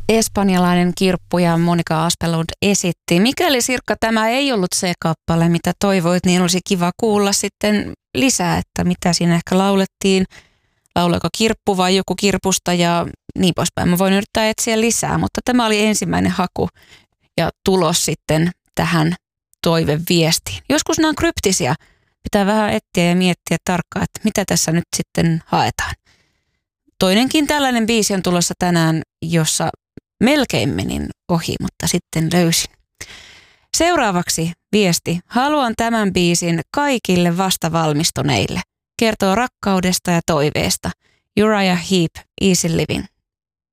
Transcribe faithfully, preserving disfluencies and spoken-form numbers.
espanjalainen kirppuja Monika Aspelund esitti. Mikäli Sirkka tämä ei ollut se kappale, mitä toivoit, niin olisi kiva kuulla sitten lisää, että mitä siinä ehkä laulettiin. Lauloiko kirppu vai joku kirpusta ja niin poispäin. Mä voin yrittää etsiä lisää, mutta tämä oli ensimmäinen haku ja tulos sitten tähän toiveviestiin. Joskus nämä on kryptisiä. Pitää vähän etsiä ja miettiä tarkkaan, että mitä tässä nyt sitten haetaan. Toinenkin tällainen biisi on tulossa tänään, jossa melkein menin ohi, mutta sitten löysin. Seuraavaksi viesti. Haluan tämän biisin kaikille vastavalmistuneille. Kertoo rakkaudesta ja toiveesta. Uriah Heep, Easy Living.